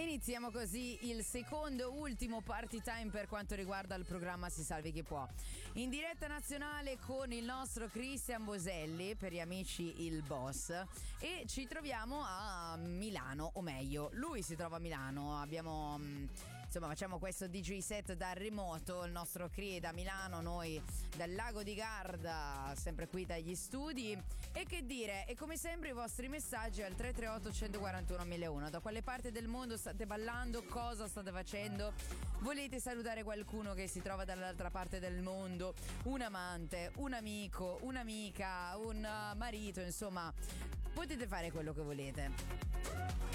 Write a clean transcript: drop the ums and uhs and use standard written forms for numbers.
Iniziamo così il secondo ultimo party time per quanto riguarda il programma Si Salvi Chi Può. In diretta nazionale con il nostro Cristian Boselli, per gli amici il boss, e ci troviamo a Milano, o meglio, lui si trova a Milano. Abbiamo insomma, facciamo questo DJ set da remoto, il nostro Cri da Milano, noi dal Lago di Garda, sempre qui dagli studi. E che dire, e come sempre i vostri messaggi al 338 141 1001. Da quale parte del mondo state ballando? Cosa state facendo? Volete salutare qualcuno che si trova dall'altra parte del mondo? Un amante, un amico, un'amica, un marito, insomma, potete fare quello che volete.